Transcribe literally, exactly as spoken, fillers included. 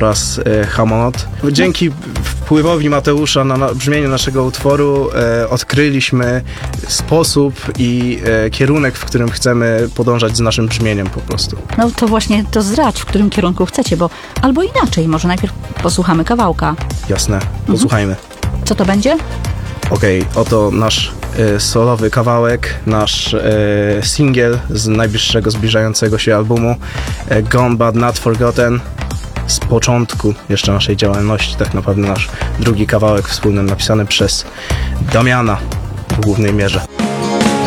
oraz e, Hamonot. Dzięki wpływowi Mateusza na, na brzmienie naszego utworu e, odkryliśmy sposób i e, kierunek, w którym chcemy podążać z naszym brzmieniem po prostu. No to właśnie to zdradź, w którym kierunku chcecie, bo albo inaczej, może najpierw posłuchamy kawałka. Jasne, posłuchajmy. Mhm. Co to będzie? Okej, okay, oto nasz e, solowy kawałek, nasz e, singiel z najbliższego zbliżającego się albumu e, Gone But Not Forgotten, z początku jeszcze naszej działalności, tak naprawdę nasz drugi kawałek wspólny napisany przez Damiana w głównej mierze.